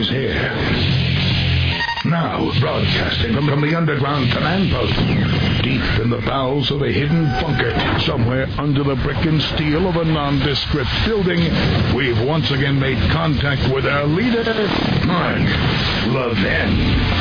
is here. Now, broadcasting from the underground command post, deep in the bowels of a hidden bunker, somewhere under the brick and steel of a nondescript building, we've once again made contact with our leader, Mark Levin.